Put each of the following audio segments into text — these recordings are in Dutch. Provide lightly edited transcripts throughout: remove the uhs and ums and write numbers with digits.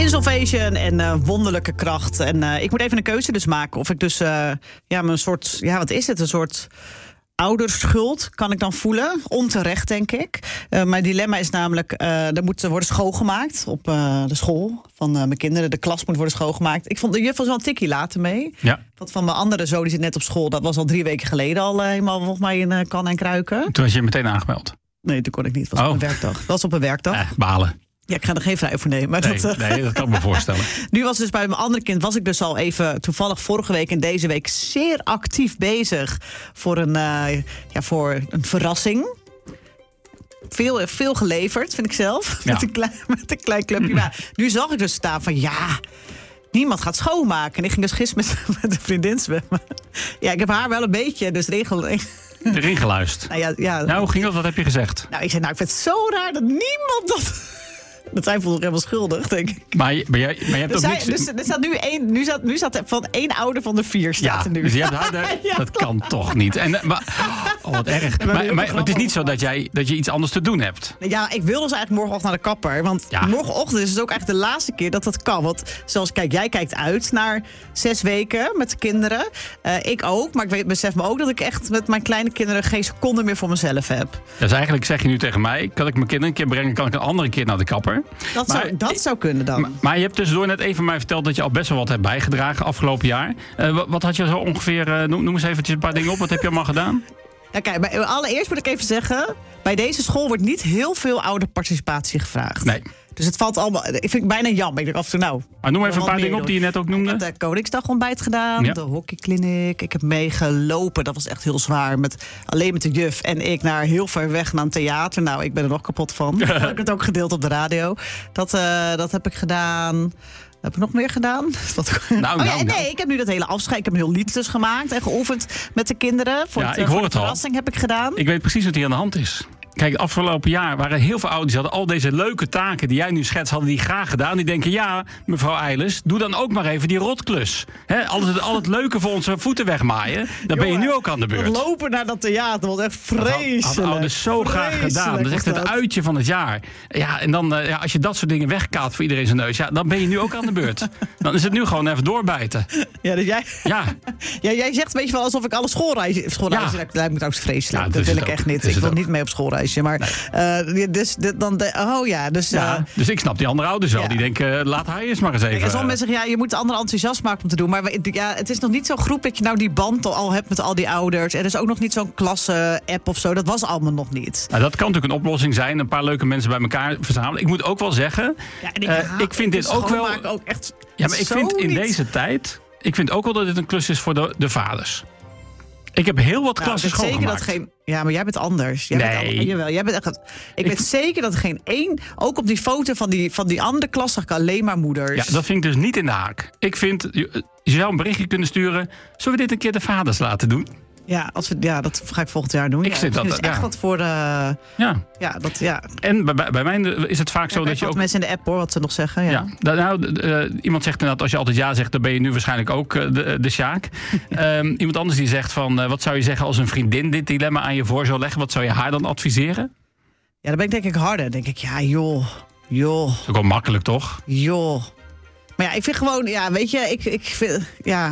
Insolvation en wonderlijke kracht. En ik moet even een keuze dus maken. Of ik dus mijn soort... Ja, wat is het? Een soort ouderschuld kan ik dan voelen. Onterecht, denk ik. Mijn dilemma is namelijk... er moet worden schoongemaakt op de school van mijn kinderen. De klas moet worden schoongemaakt. Ik vond de juf was wel een tikkie later mee. Ja. Want van mijn andere zoon, die zit net op school. Dat was al 3 weken geleden al helemaal volgens mij in kan en kruiken. Toen was je meteen aangemeld? Nee, toen kon ik niet. Het was op een werkdag. Het was op een werkdag. Balen. Ja, ik ga er geen vrij voor nemen. Maar dat kan ik me voorstellen. Nu was dus bij mijn andere kind... was ik dus al even toevallig vorige week en deze week... zeer actief voor een verrassing. Veel geleverd, vind ik zelf. Ja. Met een klein clubje. Maar nu zag ik dus staan van niemand gaat schoonmaken. En ik ging dus gisteren met een vriendin zwemmen. Ja, ik heb haar wel een beetje dus erin geluisterd. Nou, hoe ging dat? Wat heb je gezegd? Nou, ik zei, ik vind het zo raar dat niemand dat... Dat zijn voelt helemaal schuldig, denk ik. Maar je hebt ook niks... Dus er staat nu staat van 1 ouder van de 4 staat er nu. Dus je hebt haar dat kan toch niet. Wat erg. Maar het is niet zo dat je iets anders te doen hebt. Ja, ik wil dus eigenlijk morgenochtend naar de kapper. Want morgenochtend is het ook eigenlijk de laatste keer dat dat kan. Want zoals jij kijkt uit naar 6 weken met de kinderen. Ik ook, maar ik besef me ook dat ik echt met mijn kleine kinderen geen seconde meer voor mezelf heb. Dus eigenlijk zeg je nu tegen mij, kan ik mijn kinderen een keer brengen, kan ik een andere keer naar de kapper? Dat zou kunnen dan. Maar je hebt tussendoor net even mij verteld dat je al best wel wat hebt bijgedragen afgelopen jaar. Wat had je zo ongeveer, noem eens eventjes een paar dingen op. Wat heb je allemaal gedaan? Ja, kijk, allereerst moet ik even zeggen... bij deze school wordt niet heel veel ouderparticipatie gevraagd. Nee. Dus het valt allemaal... Ik vind het bijna jammer. Ik denk af en toe, maar noem even een paar dingen op die je net ook noemde. Ik heb de Koningsdagontbijt gedaan. Ja. De hockeykliniek. Ik heb meegelopen. Dat was echt heel zwaar. Alleen met de juf en ik naar heel ver weg naar een theater. Nou, ik ben er nog kapot van. Ik heb het ook gedeeld op de radio. Dat heb ik gedaan... Heb ik nog meer gedaan? Ik heb nu dat hele afscheid. Ik heb een heel lied dus gemaakt en geoefend met de kinderen. Voor de verrassing heb ik gedaan. Ik weet precies wat hier aan de hand is. Kijk, het afgelopen jaar waren heel veel ouders die hadden al deze leuke taken die jij nu schetst, hadden die graag gedaan. Die denken, ja, mevrouw Eilers, doe dan ook maar even die rotklus. Al het leuke voor onze voeten wegmaaien. Dan ben je nu ook aan de beurt. Lopen naar dat theater was echt vreselijk. Dat hadden ouders zo graag gedaan. Dat is echt het uitje van het jaar. Ja, en dan, als je dat soort dingen wegkaat voor iedereen zijn neus, dan ben je nu ook aan de beurt. Dan is het nu gewoon even doorbijten. Ja, dus jij zegt een beetje wel alsof ik alle schoolreizen dat lijkt me trouwens vreselijk. Dat wil ik echt niet. Ik wil niet mee op schoolreizen. Maar dus dus ik snap die andere ouders wel. Die denken, laat hij eens maar eens even. En sommige mensen zeggen, je moet de anderen enthousiast maken om te doen. Maar het is nog niet zo'n groep dat je nou die band al hebt met al die ouders. Er is ook nog niet zo'n klasse-app of zo. Dat was allemaal nog niet. Nou, dat kan natuurlijk een oplossing zijn. Een paar leuke mensen bij elkaar verzamelen. Ik moet ook wel zeggen, ik vind dit ook wel... Ook echt maar ik vind in deze tijd... Ik vind ook wel dat dit een klus is voor de vaders. Ik heb heel wat klassen schoongemaakt. Ja, maar jij bent anders. Ik weet zeker dat er geen één... Ook op die foto van die andere klas zag ik alleen maar moeders. Ja, dat vind ik dus niet in de haak. Ik vind, je zou een berichtje kunnen sturen. Zullen we dit een keer de vaders laten doen? Ja, dat ga ik volgend jaar doen. Ik zit dat is echt wat voor de... En bij mij is het vaak zo dat je ook... mensen in de app hoor, wat ze nog zeggen. Iemand zegt inderdaad, als je altijd ja zegt, dan ben je nu waarschijnlijk ook de Sjaak. Iemand anders die zegt van, wat zou je zeggen als een vriendin dit dilemma aan je voor zou leggen? Wat zou je haar dan adviseren? Ja, dan ben ik denk ik harder. Dan denk ik, joh. Dat is ook wel makkelijk, toch? Joh. Maar ik vind gewoon, weet je, ik vind,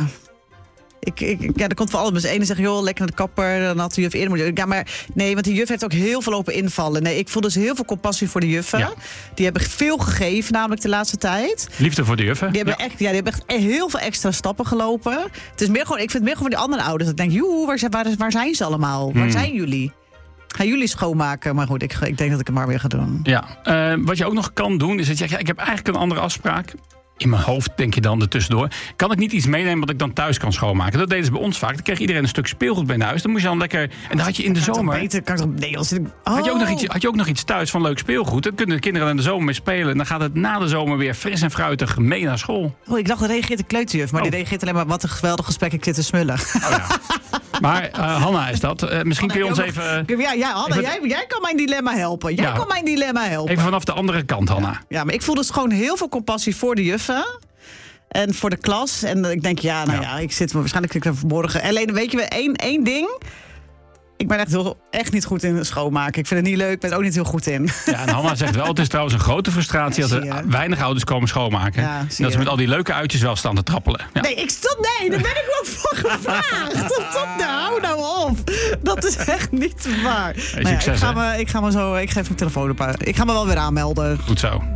er komt voor alles. De ene zegt, joh, lekker naar de kapper. Dan had de juf eerder moeten. Ja, maar nee, want die juf heeft ook heel veel lopen invallen. Nee, ik voel dus heel veel compassie voor de juffen. Ja. Die hebben veel gegeven, namelijk de laatste tijd. Liefde voor de juffen. Die hebben echt heel veel extra stappen gelopen. Het is meer gewoon, ik vind het meer gewoon die andere ouders. Dat ik denk, waar zijn ze allemaal? Waar zijn jullie? Gaan jullie schoonmaken? Maar goed, ik denk dat ik het maar weer ga doen. Ja, wat je ook nog kan doen, is dat je zegt, ik heb eigenlijk een andere afspraak. In mijn hoofd denk je dan ertussendoor. Kan ik niet iets meenemen wat ik dan thuis kan schoonmaken? Dat deden ze bij ons vaak. Dan kreeg iedereen een stuk speelgoed bij huis. Dan moest je dan lekker... En dan had je in de zomer... Had je ook nog iets thuis van leuk speelgoed. Dan kunnen de kinderen in de zomer mee spelen. En dan gaat het na de zomer weer fris en fruitig mee naar school. Oh, ik dacht dat reageert de kleuterjuf. Maar die reageert alleen maar, wat een geweldig gesprek, ik zit te smullen. Oh ja. Maar Hanna is dat. Misschien kun je ons even... Hanna, jij kan mijn dilemma helpen. Kan mijn dilemma helpen. Even vanaf de andere kant, Hanna. Ja, maar ik voel dus gewoon heel veel compassie voor de juffen. En voor de klas. En ik denk, ik zit waarschijnlijk morgen. Alleen, weet je, één ding. Ik ben echt niet goed in schoonmaken. Ik vind het niet leuk, ik ben er ook niet heel goed in. Ja, en Hanna zegt wel, het is trouwens een grote frustratie dat er weinig ouders komen schoonmaken. Ja, dat ze met al die leuke uitjes wel staan te trappelen. Ja. Nee, daar ben ik ook voor gevraagd. Hou nou op. Dat is echt niet waar. Hey, succes, ik geef mijn telefoon op. Ik ga me wel weer aanmelden. Goed zo.